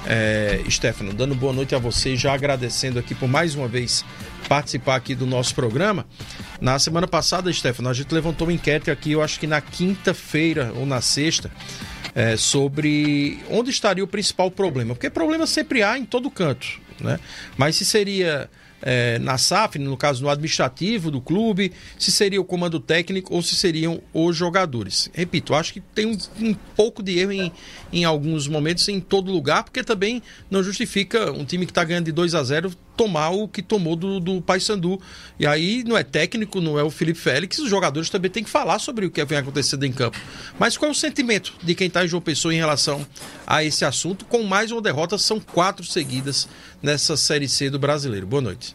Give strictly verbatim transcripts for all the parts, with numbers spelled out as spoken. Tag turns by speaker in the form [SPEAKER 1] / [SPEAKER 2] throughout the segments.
[SPEAKER 1] É, Stefano, dando boa noite a você, já agradecendo aqui por mais uma vez participar aqui do nosso programa. Na semana passada, Stefano, a gente levantou uma enquete aqui, eu acho que na quinta-feira ou na sexta, é, sobre onde estaria o principal problema, porque problema sempre há em todo canto, né? Mas se seria é, na S A F, no caso no administrativo do clube, se seria o comando técnico ou se seriam os jogadores. Repito, acho que tem um, um pouco de erro em, em alguns momentos em todo lugar, porque também não justifica um time que está ganhando de dois a zero tomar o que tomou do, do Paysandu. E aí não é técnico, não é o Felipe Félix, os jogadores também têm que falar sobre o que vem acontecendo em campo. Mas qual é o sentimento de quem está em João Pessoa em relação a esse assunto? Com mais uma derrota, são quatro seguidas nessa Série C do Brasileiro. Boa noite.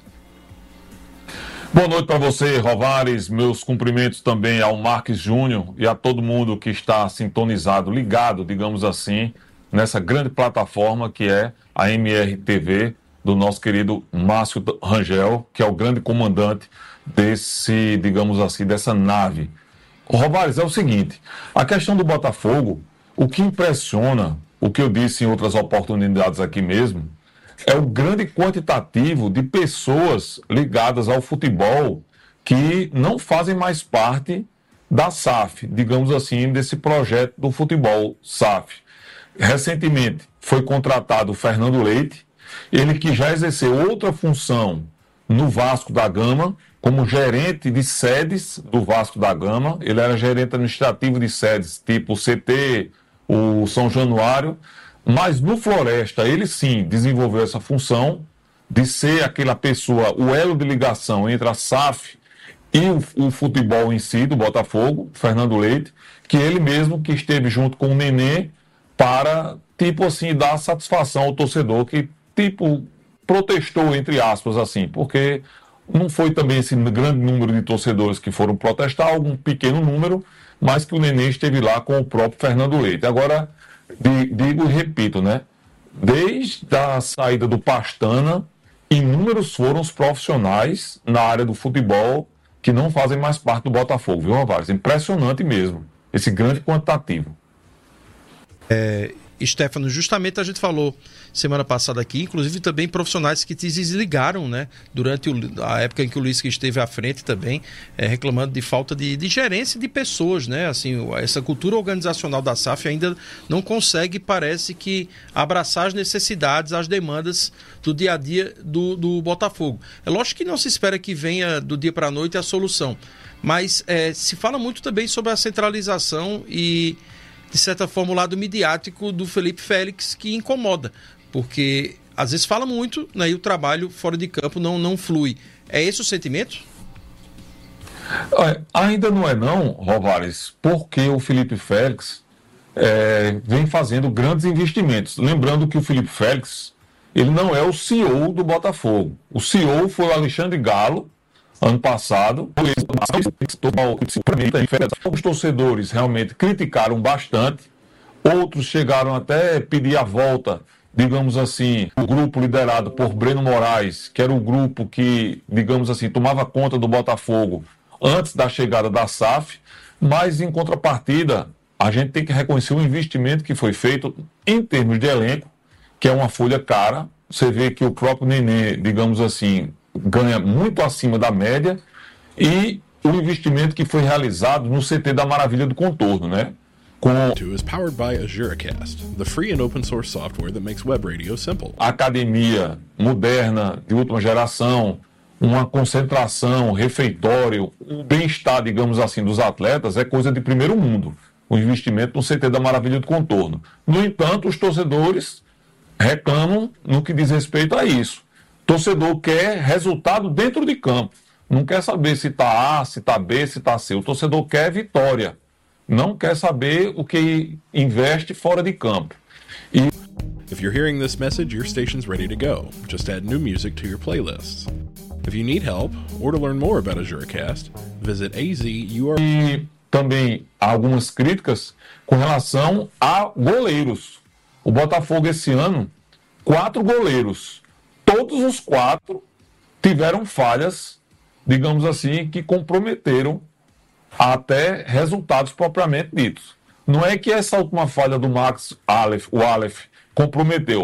[SPEAKER 2] Boa noite para você, Rovares. Meus cumprimentos também ao Marques Júnior e a todo mundo que está sintonizado, ligado, digamos assim, nessa grande plataforma que é a M R T V, do nosso querido Márcio Rangel, que é o grande comandante desse, digamos assim, dessa nave. Rovares, é o seguinte, a questão do Botafogo, o que impressiona, o que eu disse em outras oportunidades aqui mesmo, é o grande quantitativo de pessoas ligadas ao futebol que não fazem mais parte da S A F, digamos assim, desse projeto do futebol S A F. Recentemente foi contratado o Fernando Leite, ele que já exerceu outra função no Vasco da Gama, como gerente de sedes do Vasco da Gama. Ele era gerente administrativo de sedes, tipo o C T, o São Januário, mas no Floresta ele sim desenvolveu essa função de ser aquela pessoa, o elo de ligação entre a S A F e o, o futebol em si, do Botafogo, Fernando Leite, que ele mesmo que esteve junto com o Nenê para, tipo assim, dar satisfação ao torcedor que tipo, protestou, entre aspas, assim, porque não foi também esse grande número de torcedores que foram protestar, algum pequeno número, mas que o Nenê esteve lá com o próprio Fernando Leite. Agora, digo e repito, né? Desde a saída do Pastana, inúmeros foram os profissionais na área do futebol que não fazem mais parte do Botafogo, viu, Rovares? Impressionante mesmo, esse grande quantitativo.
[SPEAKER 1] É... Stefano, justamente a gente falou semana passada aqui, inclusive também profissionais que se desligaram, né, durante o, a época em que o Luiz que esteve à frente também, é, reclamando de falta de, de gerência de pessoas, né, assim, essa cultura organizacional da S A F ainda não consegue, parece que, abraçar as necessidades, as demandas do dia a dia do, do Botafogo. É lógico que não se espera que venha do dia para a noite a solução, mas é, se fala muito também sobre a centralização e, de certa forma, o lado midiático do Felipe Félix, que incomoda, porque às vezes fala muito, né, e o trabalho fora de campo não, não flui. É esse o sentimento?
[SPEAKER 2] É, ainda não é não, Rovares, porque o Felipe Félix é, vem fazendo grandes investimentos. Lembrando que o Felipe Félix, ele não é o C E O do Botafogo. O C E O foi o Alexandre Galo, ano passado. Os torcedores realmente criticaram bastante, outros chegaram até pedir a volta, digamos assim, o grupo liderado por Breno Moraes, que era o grupo que, digamos assim, tomava conta do Botafogo antes da chegada da S A F, mas em contrapartida, a gente tem que reconhecer o investimento que foi feito em termos de elenco, que é uma folha cara. Você vê que o próprio Nenê, digamos assim, ganha muito acima da média, e o investimento que foi realizado no C T da Maravilha do Contorno, né? Com
[SPEAKER 3] is powered by AzureCast, the free and open source software that makes web radio simple.
[SPEAKER 2] Academia moderna, de última geração, uma concentração, refeitório, o bem-estar, digamos assim, dos atletas é coisa de primeiro mundo. O investimento no C T da Maravilha do Contorno. No entanto, os torcedores reclamam no que diz respeito a isso. O torcedor quer resultado dentro de campo. Não quer saber se está A, se está B, se está C. O torcedor quer vitória. Não quer saber o que investe fora de campo. E...
[SPEAKER 3] If you're hearing this message, your station's ready to go. Just add new music to your playlists. If you need help or to learn more about AzureCast, visit A Z U R.
[SPEAKER 2] E também algumas críticas com relação a goleiros. O Botafogo esse ano, quatro goleiros. Todos os quatro tiveram falhas, digamos assim, que comprometeram até resultados propriamente ditos. Não é que essa última falha do Max Aleph, o Aleph, comprometeu.